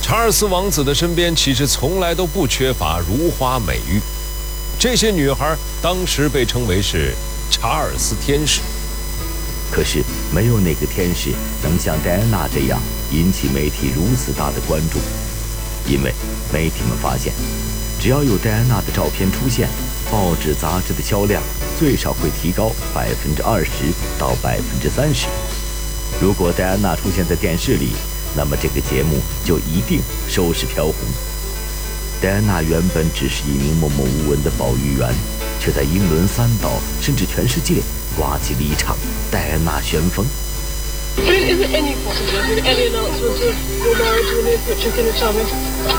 查尔斯王子的身边其实从来都不缺乏如花美玉，这些女孩当时被称为是查尔斯天使。 可是没有哪个天使能像戴安娜这样引起媒体如此大的关注，因为媒体们发现，只要有戴安娜的照片出现，报纸杂志的销量最少会提高20%到30%。如果戴安娜出现在电视里，那么这个节目就一定收视飘红。戴安娜原本只是一名默默无闻的保育员，却在英伦三岛甚至全世界刮起了一场戴安娜旋风。 Is there any possibility, any announcement of your marriage in the near future? Can you tell me?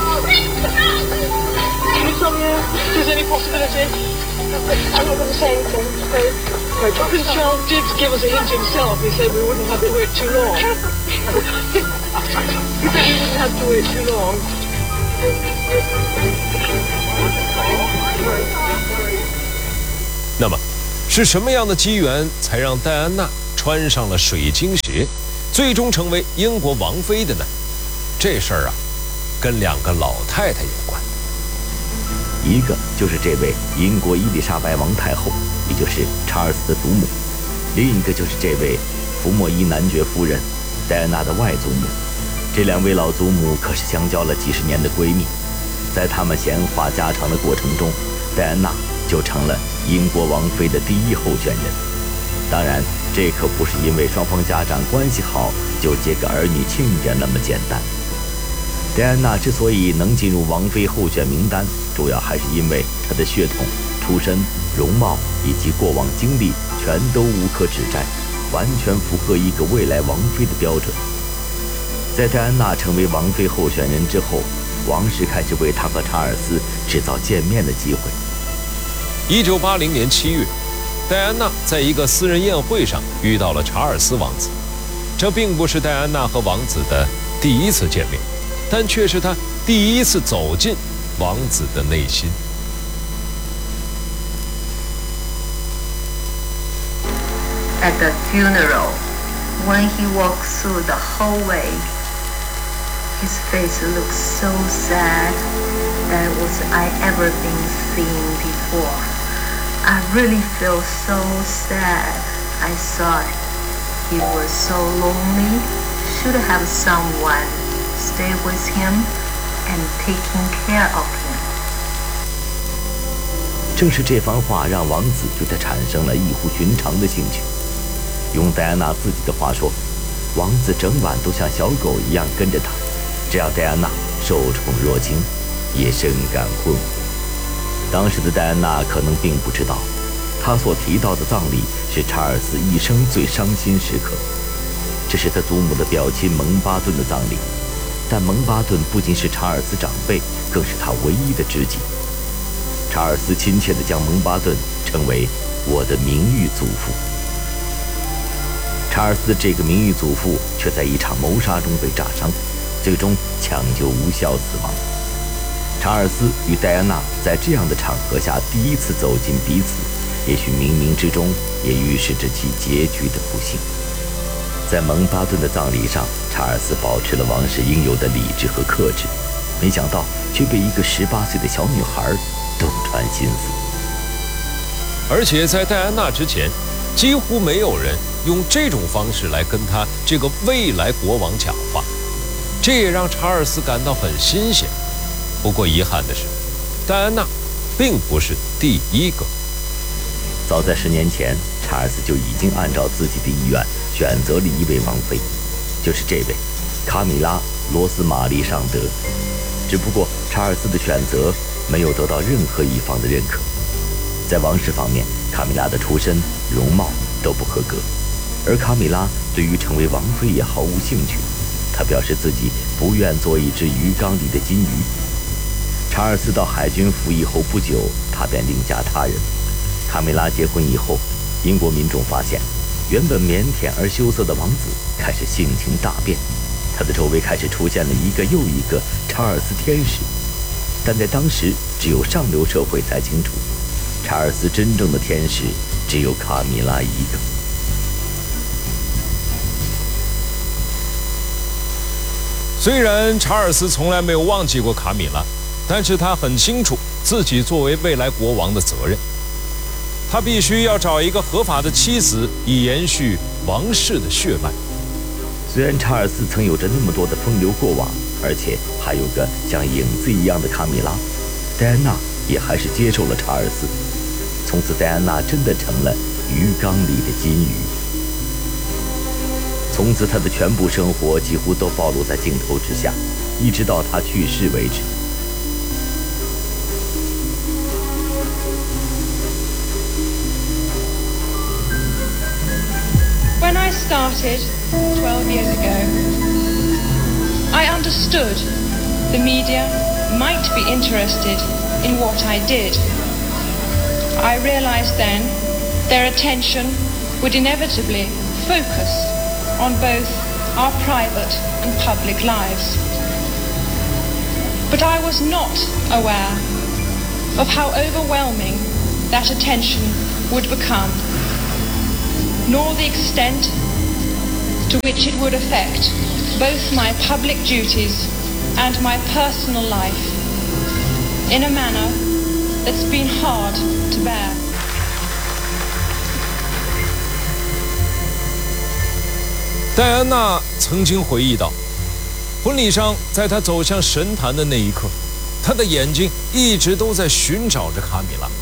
Can you tell me if there's any possibility? I'm not going to say anything. No, Prince Charles did give us a hint himself. He said we wouldn't have to wait too long. He said we wouldn't have to wait too long. 那么，是什么样的机缘才让戴安娜穿上了水晶鞋，最终成为英国王妃的呢？这事儿啊，跟两个老太太有关。 一个就是这位英国伊丽莎白王太后，也就是查尔斯的祖母；另一个就是这位福莫伊男爵夫人，戴安娜的外祖母。这两位老祖母可是相交了几十年的闺蜜，在他们闲话家常的过程中，戴安娜就成了英国王妃的第一候选人。当然，这可不是因为双方家长关系好就结个儿女亲家那么简单。戴安娜之所以能进入王妃候选名单，主要还是因为她的血统、出身、容貌以及过往经历全都无可指摘，完全符合一个未来王妃的标准。在戴安娜成为王妃候选人之后，王室开始为她和查尔斯制造见面的机会。 1980年7月，戴安娜在一个私人宴会上遇到了查尔斯王子。这并不是戴安娜和王子的第一次见面，但却是她第一次走进王子的内心。 At the funeral, when he walked through the hallway, his face looked so sad than was I ever been seen before. I really felt so sad. I thought he was so lonely, should have someone stay with him and taking care of him. 正是这番话让王子对他产生了异乎寻常的兴趣。用戴安娜自己的话说，王子整晚都像小狗一样跟着他，这让戴安娜受宠若惊，也深感困惑。当时的戴安娜可能并不知道，她所提到的葬礼是查尔斯一生最伤心时刻。这是他祖母的表亲蒙巴顿的葬礼，但蒙巴顿不仅是查尔斯长辈，更是他唯一的知己。查尔斯亲切地将蒙巴顿称为我的名誉祖父。查尔斯这个名誉祖父却在一场谋杀中被炸伤，最终抢救无效死亡。查尔斯与戴安娜在这样的场合下第一次走进彼此，也许冥冥之中也预示着其结局的不幸。在蒙巴顿的葬礼上，查尔斯保持了王室应有的理智和克制，没想到却被一个18岁的小女孩洞穿心思。 而且在戴安娜之前，几乎没有人用这种方式来跟他这个未来国王讲话，这也让查尔斯感到很新鲜。不过遗憾的是，戴安娜并不是第一个。 早在10年前，查尔斯就已经按照自己的意愿选择了一位王妃，就是这位卡米拉·罗斯玛丽尚德。只不过查尔斯的选择没有得到任何一方的认可。在王室方面，卡米拉的出身、容貌都不合格，而卡米拉对于成为王妃也毫无兴趣。她表示自己不愿做一只鱼缸里的金鱼。查尔斯到海军服役后不久，他便另嫁他人。卡米拉结婚以后，英国民众发现，原本腼腆而羞涩的王子开始性情大变，他的周围开始出现了一个又一个查尔斯天使。但在当时，只有上流社会才清楚，查尔斯真正的天使只有卡米拉一个。 虽然查尔斯从来没有忘记过卡米拉，但是他很清楚自己作为未来国王的责任。他必须要找一个合法的妻子，以延续王室的血脉。 虽然查尔斯曾有着那么多的风流过往，而且还有个像影子一样的卡米拉，戴安娜也还是接受了查尔斯。从此，戴安娜真的成了鱼缸里的金鱼。从此，她的全部生活几乎都暴露在镜头之下，一直到她去世为止。 When I started 12 years ago, I understood the media might be interested in what I did. I realized then their attention would inevitably focus on both our private and public lives. But I was not aware of how overwhelming that attention would become, nor the extent to which it would affect both my public duties and my personal life in a manner that's been hard to bear. 戴安娜曾经回忆到，婚礼上，在她走向神坛的那一刻，她的眼睛一直都在寻找着卡米拉。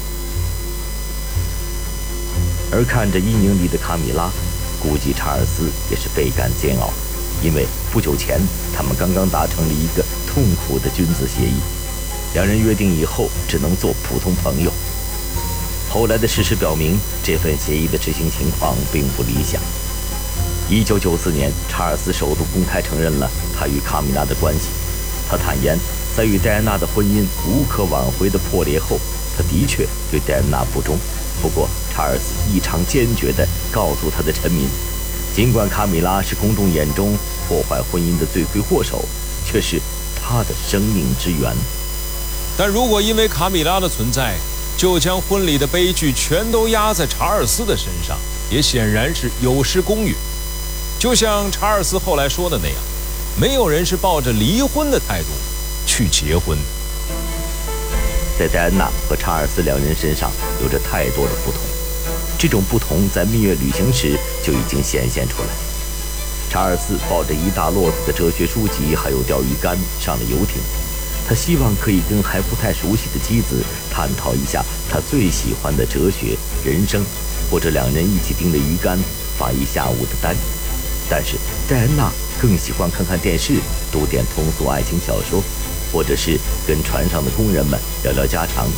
而看着阴影里的卡米拉，估计查尔斯也是倍感煎熬，因为不久前他们刚刚达成了一个痛苦的君子协议，两人约定以后只能做普通朋友。后来的事实表明，这份协议的执行情况并不理想。1994年，查尔斯首度公开承认了他与卡米拉的关系。他坦言，在与戴安娜的婚姻无可挽回的破裂后，他的确对戴安娜不忠。不过，查尔斯异常坚决地告诉他的臣民，尽管卡米拉是公众眼中破坏婚姻的罪魁祸首，却是他的生命之源。 但如果因为卡米拉的存在，就将婚礼的悲剧全都压在查尔斯的身上，也显然是有失公允。就像查尔斯后来说的那样，没有人是抱着离婚的态度去结婚。 在戴安娜和查尔斯两人身上有着太多的不同，这种不同在蜜月旅行时就已经显现出来。查尔斯抱着一大摞子的哲学书籍还有钓鱼竿上了游艇，他希望可以跟还不太熟悉的妻子探讨一下他最喜欢的哲学、人生，或者两人一起盯着鱼竿发一下午的呆。但是戴安娜更喜欢看看电视，读点通俗爱情小说，或者是跟船上的工人们聊聊家常。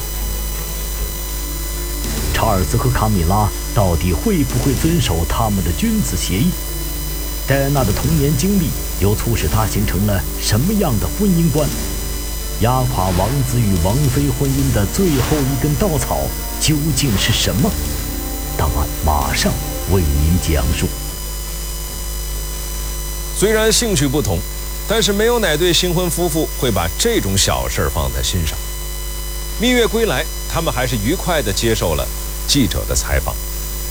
查尔斯和卡米拉到底会不会遵守他们的君子协议？戴安娜的童年经历又促使她形成了什么样的婚姻观？压垮王子与王妃婚姻的最后一根稻草究竟是什么？答案马上为您讲述。 虽然兴趣不同，但是没有哪对新婚夫妇会把这种小事放在心上。蜜月归来，他们还是愉快地接受了记者的采访。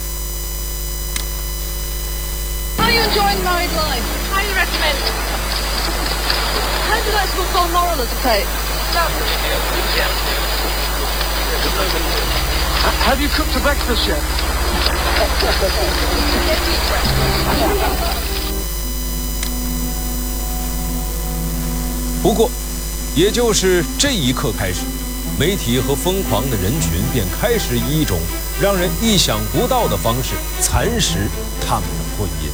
How are you enjoying married life? Highly recommend. How do you like football moral as a play? Have you cooked a breakfast yet? 不过，也就是这一刻开始，媒体和疯狂的人群便开始以一种让人意想不到的方式蚕食他们的婚姻。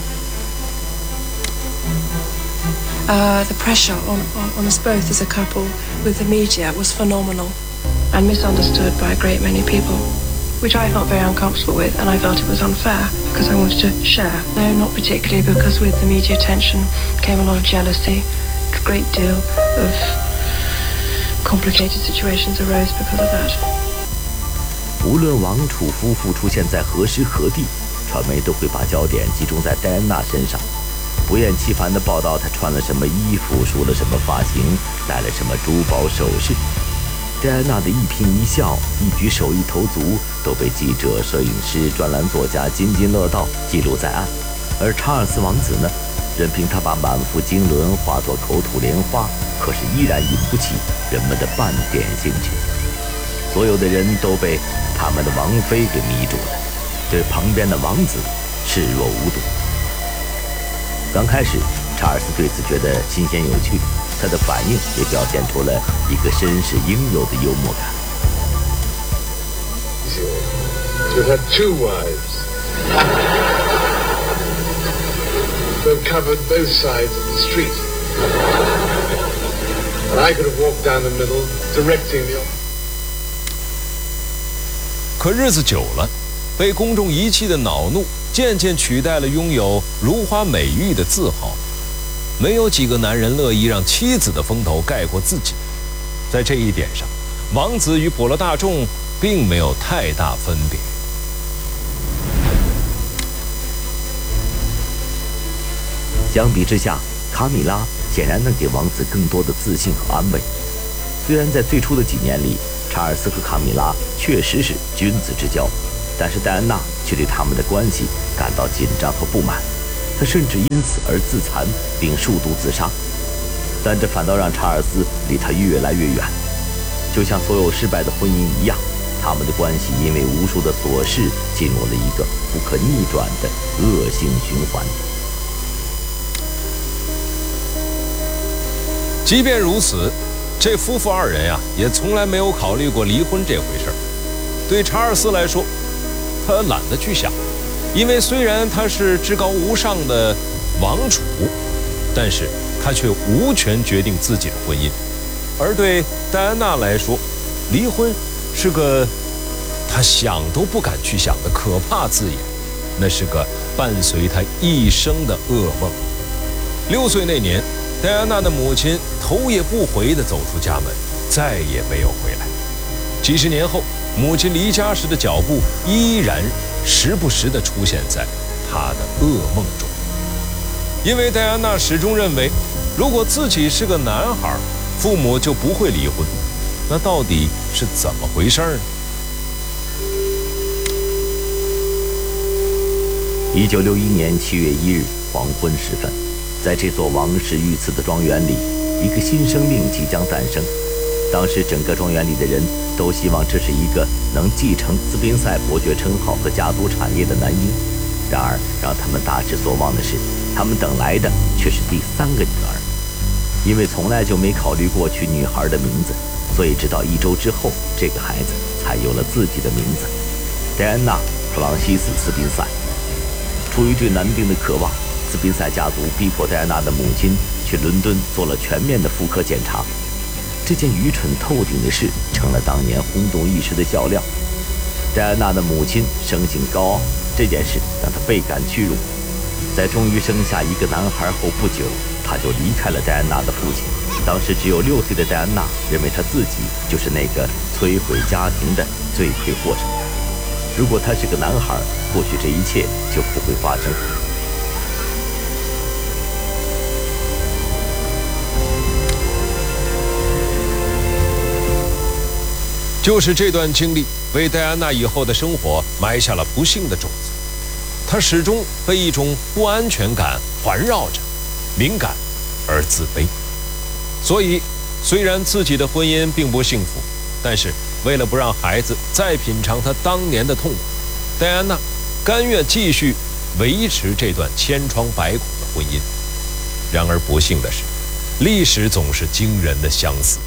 The pressure on us both as a couple with the media was phenomenal and misunderstood by a great many people, which I felt very uncomfortable with, and I felt it was unfair because I wanted to share. No, not particularly, because with the media attention came a lot of jealousy. A great deal of complicated situations arose because of that. 无论王储夫妇出现在何时何地，传媒都会把焦点集中在戴安娜身上，不厌其烦地报道她穿了什么衣服，梳了什么发型，戴了什么珠宝首饰。戴安娜的一颦一笑、一举手一投足都被记者、摄影师、专栏作家津津乐道，记录在案。而查尔斯王子呢， 任凭他把满腹经纶化作口吐莲花，可是依然引不起人们的半点兴趣。所有的人都被他们的王妃给迷住了，对旁边的王子视若无睹。刚开始，查尔斯对此觉得新鲜有趣，他的反应也表现出了一个绅士应有的幽默感。 To have two wives. They've covered both sides of the street. And I could have walked down the middle, directing the... 可日子久了，被公众遗弃的恼怒渐渐取代了拥有如花美玉的自豪。没有几个男人乐意让妻子的风头盖过自己。在这一点上，王子与普罗大众并没有太大分别。 相比之下，卡米拉显然能给王子更多的自信和安慰。虽然在最初的几年里，查尔斯和卡米拉确实是君子之交，但是戴安娜却对他们的关系感到紧张和不满，她甚至因此而自残并数度自杀。但这反倒让查尔斯离她越来越远，就像所有失败的婚姻一样，他们的关系因为无数的琐事进入了一个不可逆转的恶性循环。 即便如此，这夫妇二人呀，也从来没有考虑过离婚这回事儿。对查尔斯来说，他懒得去想，因为虽然他是至高无上的王储，但是他却无权决定自己的婚姻。而对戴安娜来说，离婚是个他想都不敢去想的可怕字眼，那是个伴随他一生的噩梦。6岁那年，戴安娜的母亲头也不回地走出家门，再也没有回来。几十年后，母亲离家时的脚步依然时不时地出现在她的噩梦中。因为戴安娜始终认为，如果自己是个男孩，父母就不会离婚。那到底是怎么回事呢 ？1961年7月1日黄昏时分，在这座王室御赐的庄园里，一个新生命即将诞生。当时整个庄园里的人都希望这是一个能继承斯宾塞伯爵称号和家族产业的男婴。然而让他们大失所望的是，他们等来的却是第3个女儿。因为从来就没考虑过取女孩的名字，所以直到1周之后，这个孩子才有了自己的名字——戴安娜·弗朗西斯·斯宾塞。出于对男丁的渴望，斯宾塞家族逼迫戴安娜的母亲去伦敦做了全面的妇科检查。这件愚蠢透顶的事成了当年轰动一时的笑料。戴安娜的母亲生性高傲，这件事让她倍感屈辱。在终于生下一个男孩后不久，她就离开了戴安娜的父亲。当时只有6岁的戴安娜认为她自己就是那个摧毁家庭的罪魁祸首。如果他是个男孩，或许这一切就不会发生。 就是这段经历为戴安娜以后的生活埋下了不幸的种子。她始终被一种不安全感环绕着，敏感而自卑。所以，虽然自己的婚姻并不幸福，但是为了不让孩子再品尝她当年的痛苦，戴安娜甘愿继续维持这段千疮百孔的婚姻。然而不幸的是，历史总是惊人的相似。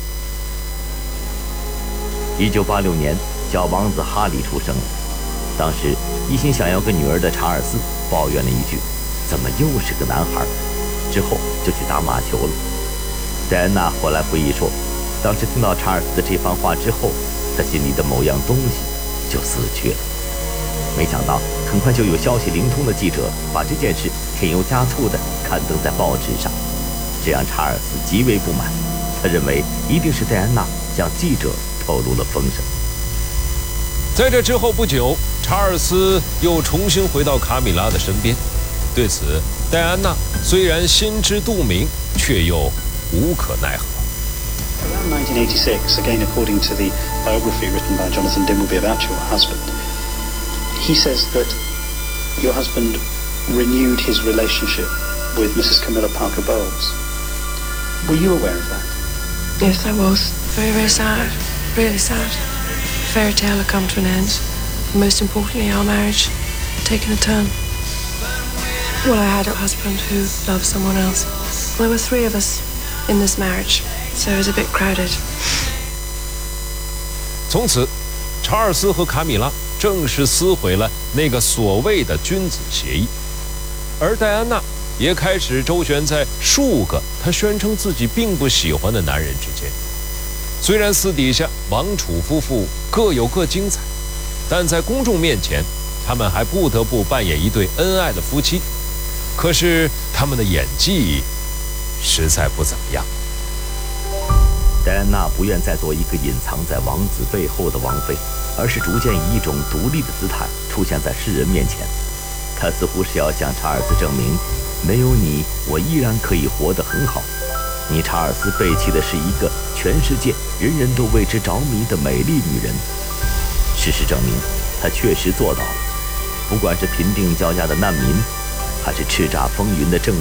1986年，小王子哈里出生了。当时一心想要个女儿的查尔斯抱怨了一句：“怎么又是个男孩？”之后就去打马球了。戴安娜后来回忆说，当时听到查尔斯的这番话之后，她心里的某样东西就死去了。没想到很快就有消息灵通的记者把这件事添油加醋地刊登在报纸上，这让查尔斯极为不满。他认为一定是戴安娜向记者透露了风声。 在这之后不久，查尔斯又重新回到卡米拉的身边。对此，戴安娜虽然心知肚明，却又无可奈何。 Around 1986, again according to the biography written by Jonathan Dimbleby about your husband, he says that your husband renewed his relationship with Mrs. Camilla Parker Bowles. Were you aware of that? Yes, I was. Very, very sad. Really sad. Fairy tale had come to an end. And most importantly, our marriage had taken a turn. Well, I had a husband who loved someone else. There were 3 of us in this marriage, so it was a bit crowded. 从此，查尔斯和卡米拉正式撕毁了那个所谓的君子协议，而戴安娜也开始周旋在数个她宣称自己并不喜欢的男人之间。虽然私底下王储夫妇各有各精彩，但在公众面前，他们还不得不扮演一对恩爱的夫妻。可是他们的演技实在不怎么样。 戴安娜不愿再做一个隐藏在王子背后的王妃，而是逐渐以一种独立的姿态出现在世人面前。她似乎是要向查尔斯证明，没有你，我依然可以活得很好。你查尔斯背弃的是一个全世界人人都为之着迷的美丽女人。事实证明，她确实做到了。不管是平定交加的难民，还是叱咤风云的正